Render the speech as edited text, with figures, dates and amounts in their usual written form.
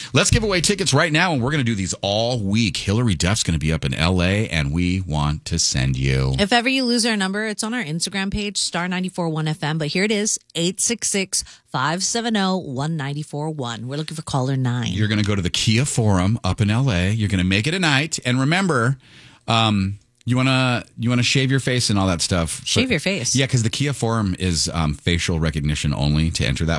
Let's give away tickets right now, and we're going to do these all week. Hillary Duff's going to be up in L.A., and we want to send you. If ever you lose our number, it's on our Instagram page, Star 94.1 FM. But here it is, 866-570-1941. We're looking for caller 9. You're going to go to the Kia Forum up in L.A. You're going to make it a night. And remember, you want to shave your face and all that stuff. Shave your face? Yeah, because the Kia Forum is facial recognition only to enter that